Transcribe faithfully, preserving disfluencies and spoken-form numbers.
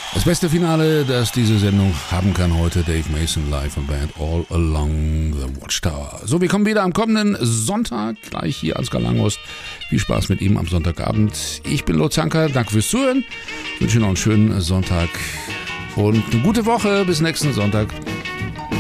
Das beste Finale, das diese Sendung haben kann heute, Dave Mason live und Band All Along the Watchtower. So, wir kommen wieder am kommenden Sonntag, gleich hier als Galangos. Viel Spaß mit ihm am Sonntagabend. Ich bin Lutz Hanker, danke fürs Zuhören. Ich wünsche noch einen schönen Sonntag und eine gute Woche. Bis nächsten Sonntag.